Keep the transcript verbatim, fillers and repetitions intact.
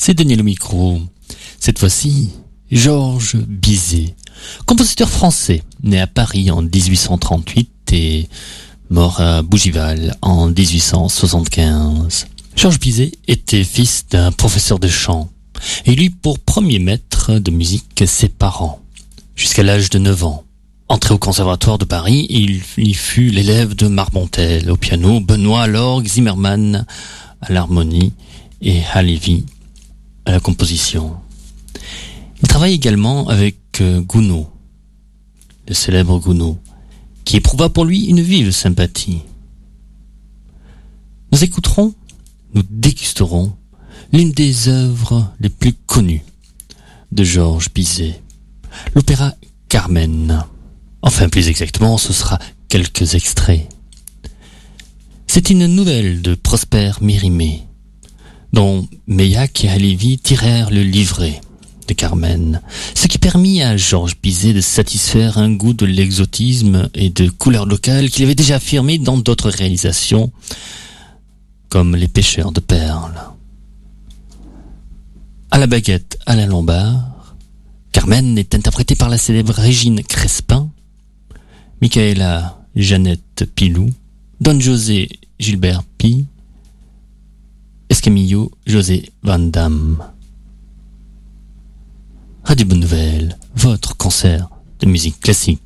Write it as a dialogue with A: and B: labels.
A: C'est Daniel au micro. Cette fois-ci, Georges Bizet, compositeur français, né à Paris en dix-huit cent trente-huit et mort à Bougival en dix-huit cent soixante-quinze. Georges Bizet était fils d'un professeur de chant et il eut pour premier maître de musique ses parents, jusqu'à l'âge de neuf ans. Entré au conservatoire de Paris, il y fut l'élève de Marmontel au piano, Benoît à l'orgue, Zimmermann à l'harmonie et Halévy à la composition. Il travaille également avec euh, Gounod, le célèbre Gounod, qui éprouva pour lui une vive sympathie. Nous écouterons, nous dégusterons l'une des œuvres les plus connues de Georges Bizet, l'opéra Carmen. Enfin, plus exactement, ce sera quelques extraits. C'est une nouvelle de Prosper Mérimée, dont Meilhac et Halévy tirèrent le livret de Carmen, ce qui permit à Georges Bizet de satisfaire un goût de l'exotisme et de couleurs locales qu'il avait déjà affirmé dans d'autres réalisations, comme Les Pêcheurs de Perles. À la baguette, Alain Lombard, Carmen est interprétée par la célèbre Régine Crespin, Michaela Jeannette Pilou, Don José Gilbert Pi, Escamillo José Van Damme. Radio Bonne Nouvelle, votre concert de musique classique.